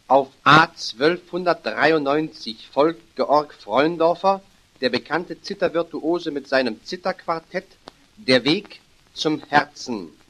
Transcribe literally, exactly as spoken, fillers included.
Auf A zwölfhundertdreiundneunzig folgt Georg Freundorfer, der bekannte Zithervirtuose mit seinem Zitherquartett Der Weg zum Herzen.